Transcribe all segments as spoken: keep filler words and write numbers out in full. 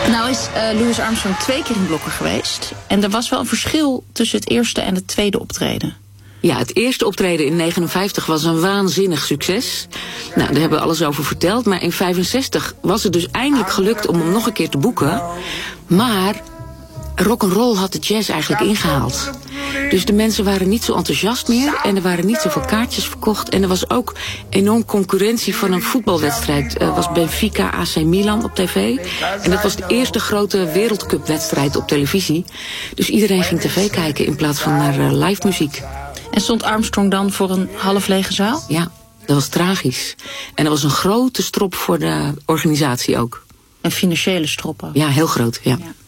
Nou is uh, Louis Armstrong twee keer in Blokker geweest. En er was wel een verschil tussen het eerste en het tweede optreden. Ja, het eerste optreden in negenenvijftig was een waanzinnig succes. Nou, daar hebben we alles over verteld. Maar in vijfenzestig was het dus eindelijk gelukt om hem nog een keer te boeken. Maar rock'n'roll had de jazz eigenlijk ingehaald. Dus de mensen waren niet zo enthousiast meer. En er waren niet zoveel kaartjes verkocht. En er was ook enorm concurrentie van een voetbalwedstrijd. Er was Benfica A C Milan op tv. En dat was de eerste grote wereldcupwedstrijd op televisie. Dus iedereen ging tv kijken in plaats van naar uh, live muziek. En stond Armstrong dan voor een half lege zaal? Ja, dat was tragisch. En dat was een grote strop voor de organisatie ook. Een financiële strop ook? Ja, heel groot, ja. ja.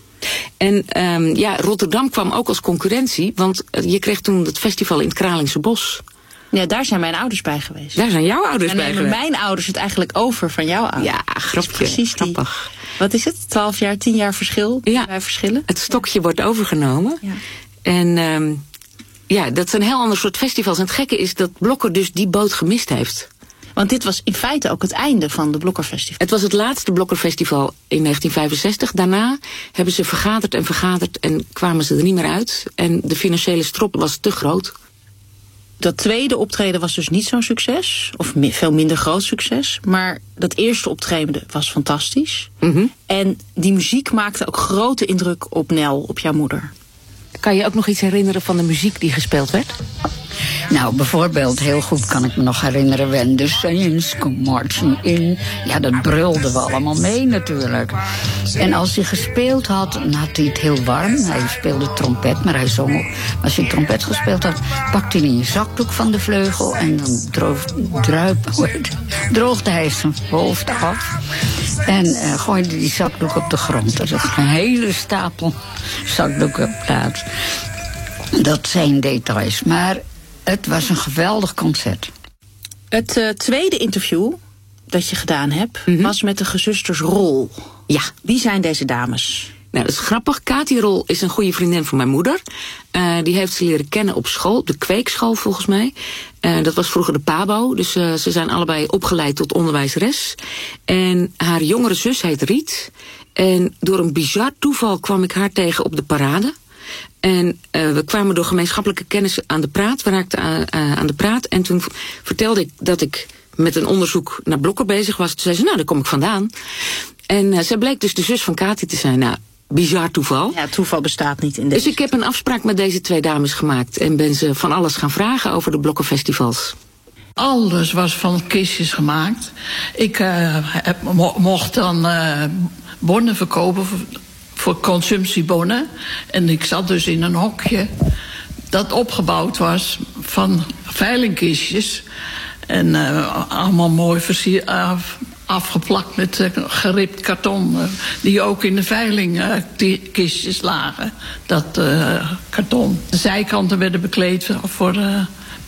En um, ja, Rotterdam kwam ook als concurrentie, want je kreeg toen het festival in het Kralingse Bos. Ja, daar zijn mijn ouders bij geweest. Daar zijn jouw ouders en bij geweest. En mijn ouders het eigenlijk over van jouw ouders. Ja, grapje, precies grappig. Die, wat is het? Twaalf jaar, tien jaar verschil? Ja, wij verschillen? Het stokje ja. wordt overgenomen. Ja. En um, ja, dat is een heel ander soort festivals. En het gekke is dat Blokker dus die boot gemist heeft. Want dit was in feite ook het einde van de Blokkerfestival. Het was het laatste Blokkerfestival in negentien vijfenzestig. Daarna hebben ze vergaderd en vergaderd en kwamen ze er niet meer uit. En de financiële strop was te groot. Dat tweede optreden was dus niet zo'n succes. Of mi- veel minder groot succes. Maar dat eerste optreden was fantastisch. Mm-hmm. En die muziek maakte ook grote indruk op Nel, op jouw moeder. Kan je ook nog iets herinneren van de muziek die gespeeld werd? Nou, bijvoorbeeld, heel goed kan ik me nog herinneren... When the Saints come marching in. Ja, dat brulden we allemaal mee natuurlijk. En als hij gespeeld had, dan had hij het heel warm. Hij speelde trompet, maar hij zong ook. Als hij trompet gespeeld had, pakte hij een zakdoek van de vleugel... en dan droof, druip, droogde hij zijn hoofd af... en uh, gooide die zakdoek op de grond. Er zat een hele stapel zakdoeken op plaats. Dat zijn details, maar... Het was een geweldig concert. Het uh, tweede interview dat je gedaan hebt... Mm-hmm. was met de gezusters Rol. Ja. Wie zijn deze dames? Nou, dat is grappig. Katie Rol is een goede vriendin van mijn moeder. Uh, die heeft ze leren kennen op school, op de kweekschool volgens mij. Uh, dat was vroeger de Pabo, dus uh, ze zijn allebei opgeleid tot onderwijzeres. En haar jongere zus heet Riet. En door een bizar toeval kwam ik haar tegen op de parade... En uh, we kwamen door gemeenschappelijke kennis aan de praat. We raakten aan, uh, aan de praat. En toen vertelde ik dat ik met een onderzoek naar Blokker bezig was. Toen zei ze, nou, daar kom ik vandaan. En uh, zij bleek dus de zus van Katie te zijn. Nou, bizar toeval. Ja, toeval bestaat niet in deze. Dus ik heb een afspraak met deze twee dames gemaakt. En ben ze van alles gaan vragen over de Blokkerfestivals. Alles was van kistjes gemaakt. Ik uh, heb, mo- mocht dan uh, bonnen verkopen... voor, voor consumptiebonnen. En ik zat dus in een hokje dat opgebouwd was van veilingkistjes. En uh, allemaal mooi versier, uh, afgeplakt met uh, geript karton. Uh, die ook in de veilingkistjes uh, lagen. Dat uh, karton. De zijkanten werden bekleed voor, uh,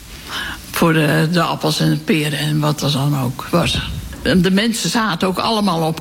voor de, de appels en de peren en wat er dan ook was. En de mensen zaten ook allemaal op